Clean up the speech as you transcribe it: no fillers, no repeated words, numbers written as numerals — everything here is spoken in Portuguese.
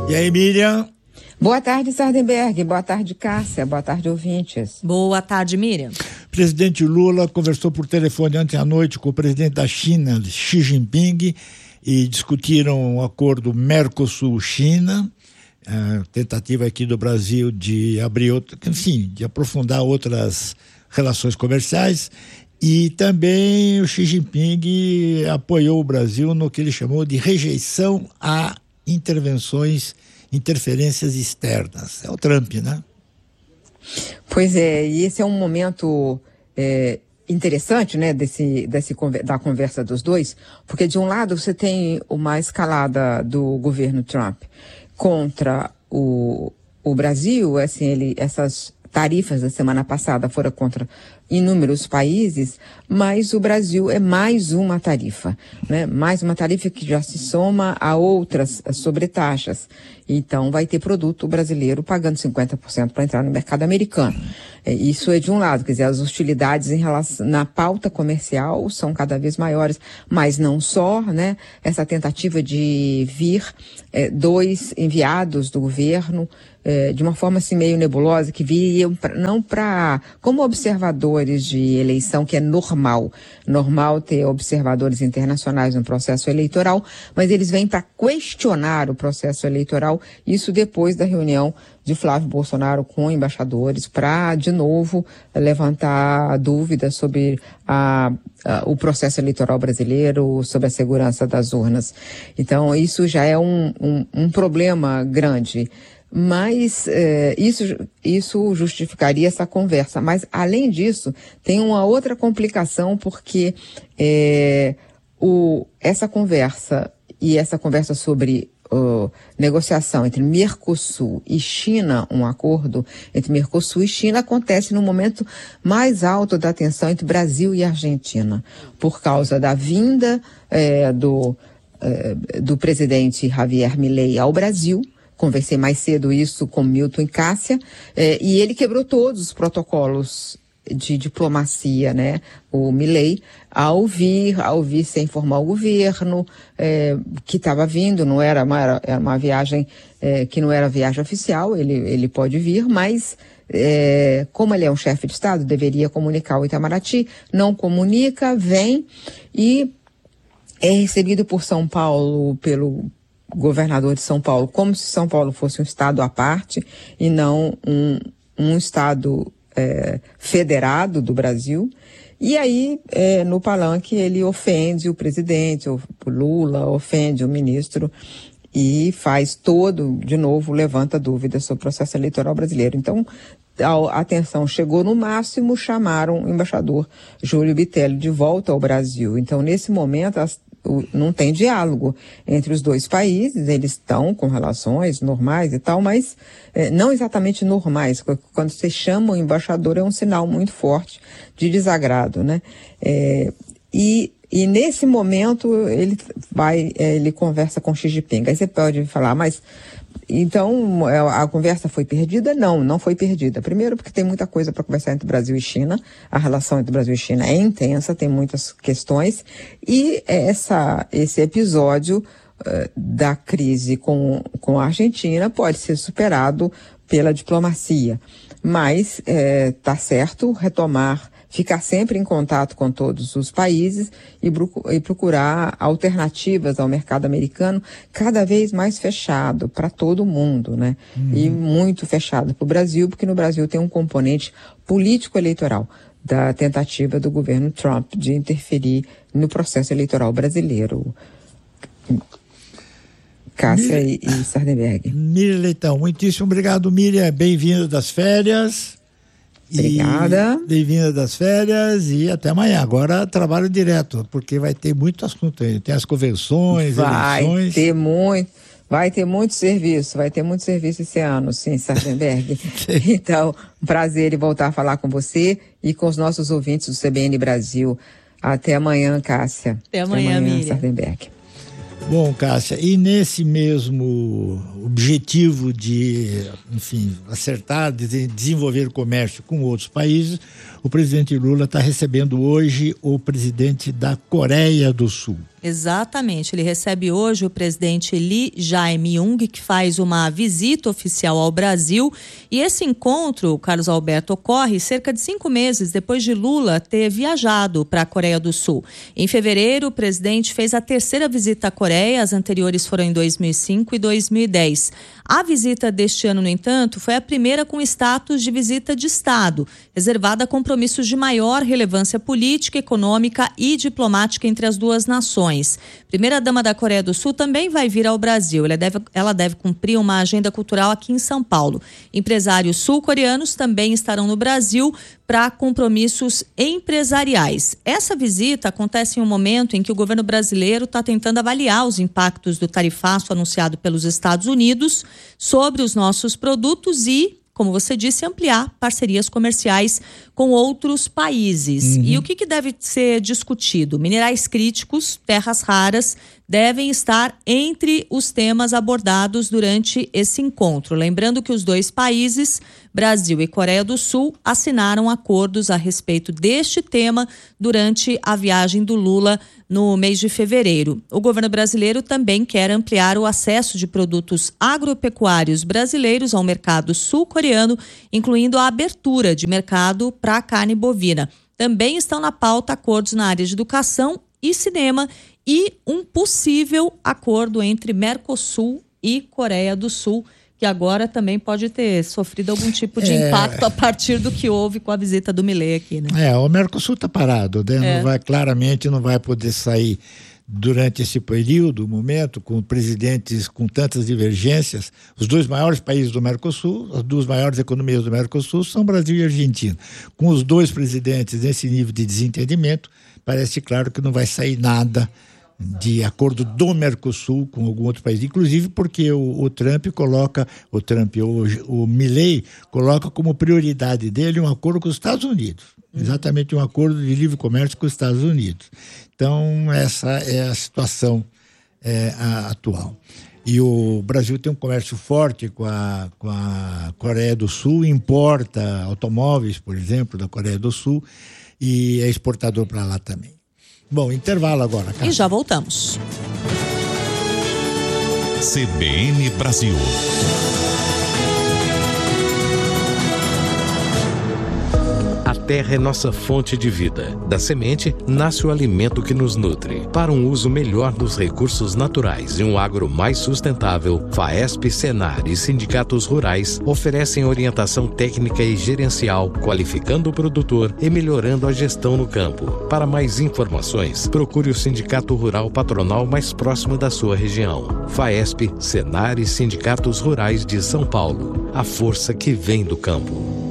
E aí, Miriam? Boa tarde, Sardenberg. Boa tarde, Cássia. Boa tarde, ouvintes. Boa tarde, Miriam. Presidente Lula conversou por telefone ontem à noite com o presidente da China, Xi Jinping, e discutiram o acordo Mercosul-China, a tentativa aqui do Brasil de abrir de aprofundar outras relações comerciais, e também o Xi Jinping apoiou o Brasil no que ele chamou de rejeição a interferências externas. É o Trump, né? Pois é, e esse é um momento interessante, né, da conversa dos dois, porque de um lado você tem uma escalada do governo Trump contra o Brasil, assim, essas tarifas da semana passada foram contra inúmeros países, mas o Brasil é mais uma tarifa, né? Mais uma tarifa que já se soma a outras sobretaxas. Então vai ter produto brasileiro pagando 50% para entrar no mercado americano. Isso é de um lado, quer dizer, as hostilidades na pauta comercial são cada vez maiores, mas não só, né? Essa tentativa de vir dois enviados do governo de uma forma assim meio nebulosa, que viriam não para como observadores de eleição, que é normal ter observadores internacionais no processo eleitoral, mas eles vêm para questionar o processo eleitoral, isso depois da reunião de Flávio Bolsonaro com embaixadores, para, de novo, levantar dúvidas sobre o processo eleitoral brasileiro, sobre a segurança das urnas. Então, isso já é um problema grande. Mas isso justificaria essa conversa. Mas, além disso, tem uma outra complicação, porque essa conversa sobre negociação entre Mercosul e China, um acordo entre Mercosul e China, acontece no momento mais alto da tensão entre Brasil e Argentina, por causa da vinda do presidente Javier Milei ao Brasil. Conversei mais cedo isso com Milton e Cássia, e ele quebrou todos os protocolos de diplomacia, né? O Milei, ao vir sem informar o governo, que estava vindo, era uma viagem que não era viagem oficial, ele pode vir, mas como ele é um chefe de Estado, deveria comunicar o Itamaraty, não comunica, vem e é recebido por São Paulo, pelo governador de São Paulo, como se São Paulo fosse um estado à parte e não um estado federado do Brasil. E aí, no palanque, ele ofende o presidente, o Lula, ofende o ministro e faz de novo, levanta dúvidas sobre o processo eleitoral brasileiro. Então, a tensão chegou no máximo, chamaram o embaixador Júlio Bitelli de volta ao Brasil. Então, nesse momento, não tem diálogo entre os dois países, eles estão com relações normais e tal, mas não exatamente normais. Quando você chama o embaixador é um sinal muito forte de desagrado, né? E nesse momento ele conversa com Xi Jinping. Aí você pode falar, mas então a conversa foi perdida? Não foi perdida. Primeiro porque tem muita coisa para conversar entre Brasil e China. A relação entre Brasil e China é intensa, tem muitas questões. E esse episódio da crise com a Argentina pode ser superado pela diplomacia. Mas tá certo ficar sempre em contato com todos os países e procurar alternativas ao mercado americano cada vez mais fechado para todo mundo, né? E muito fechado para o Brasil, porque no Brasil tem um componente político-eleitoral da tentativa do governo Trump de interferir no processo eleitoral brasileiro. Cássia e Sardenberg. Miriam Leitão, muitíssimo obrigado, Miriam. Bem-vinda das férias. Obrigada. Bem-vinda das férias e até amanhã. Agora trabalho direto, porque vai ter muito assunto aí. Tem as convenções, eleições. Vai ter muito serviço esse ano, sim, Sardenberg. Então, um prazer em voltar a falar com você e com os nossos ouvintes do CBN Brasil. Até amanhã, Cássia. Até amanhã, Miriam. Sardenberg. Bom, Cássia, e nesse mesmo objetivo de, acertar, de desenvolver o comércio com outros países, o presidente Lula está recebendo hoje o presidente da Coreia do Sul. Exatamente, ele recebe hoje o presidente Lee Jae-myung, que faz uma visita oficial ao Brasil, e esse encontro, Carlos Alberto, ocorre cerca de 5 meses depois de Lula ter viajado para a Coreia do Sul. Em fevereiro, o presidente fez a 3ª visita à Coreia, as anteriores foram em 2005 e 2010. A visita deste ano, no entanto, foi a primeira com status de visita de Estado, reservada a compromissos de maior relevância política, econômica e diplomática entre as duas nações. Primeira-dama da Coreia do Sul também vai vir ao Brasil. Ela deve cumprir uma agenda cultural aqui em São Paulo. Empresários sul-coreanos também estarão no Brasil para compromissos empresariais. Essa visita acontece em um momento em que o governo brasileiro está tentando avaliar os impactos do tarifaço anunciado pelos Estados Unidos sobre os nossos produtos e, como você disse, ampliar parcerias comerciais com outros países. E o que deve ser discutido? Minerais críticos, terras raras, devem estar entre os temas abordados durante esse encontro. Lembrando que os dois países, Brasil e Coreia do Sul, assinaram acordos a respeito deste tema durante a viagem do Lula no mês de fevereiro. O governo brasileiro também quer ampliar o acesso de produtos agropecuários brasileiros ao mercado sul-coreano, incluindo a abertura de mercado para a carne bovina. Também estão na pauta acordos na área de educação e cinema e um possível acordo entre Mercosul e Coreia do Sul, que agora também pode ter sofrido algum tipo de impacto a partir do que houve com a visita do Milei aqui, né? O Mercosul está parado, né? Claramente não vai poder sair durante esse período, momento, com presidentes com tantas divergências. Os dois maiores países do Mercosul, as duas maiores economias do Mercosul são Brasil e Argentina. Com os dois presidentes nesse nível de desentendimento, parece claro que não vai sair nada de acordo do Mercosul com algum outro país, inclusive porque o Trump coloca, o Milei coloca como prioridade dele um acordo com os Estados Unidos, exatamente um acordo de livre comércio com os Estados Unidos. Então essa é a situação atual. E o Brasil tem um comércio forte com a Coreia do Sul, importa automóveis, por exemplo, da Coreia do Sul, e é exportador para lá também. Bom, intervalo agora, cara. E já voltamos. CBN Brasil. A terra é nossa fonte de vida. Da semente nasce o alimento que nos nutre. Para um uso melhor dos recursos naturais e um agro mais sustentável, FAESP, Senar e sindicatos rurais oferecem orientação técnica e gerencial, qualificando o produtor e melhorando a gestão no campo. Para mais informações, procure o Sindicato Rural Patronal mais próximo da sua região. FAESP, Senar e sindicatos rurais de São Paulo. A força que vem do campo.